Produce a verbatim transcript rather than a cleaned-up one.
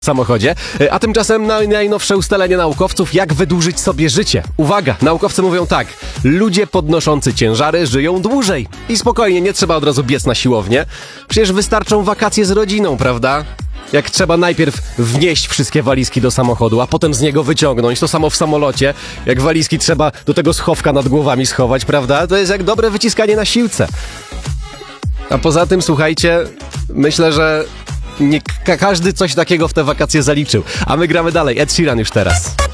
w samochodzie. A tymczasem naj, najnowsze ustalenie naukowców, jak wydłużyć sobie życie. Uwaga, naukowcy mówią tak: ludzie podnoszący ciężary żyją dłużej. I spokojnie, nie trzeba od razu biec na siłownię. Przecież wystarczą wakacje z rodziną, prawda? Jak trzeba najpierw wnieść wszystkie walizki do samochodu, a potem z niego wyciągnąć. To samo w samolocie. Jak walizki trzeba do tego schowka nad głowami schować, prawda? To jest jak dobre wyciskanie na siłce. A poza tym, słuchajcie, myślę, że nie ka- każdy coś takiego w te wakacje zaliczył. A my gramy dalej. Ed Sheeran już teraz.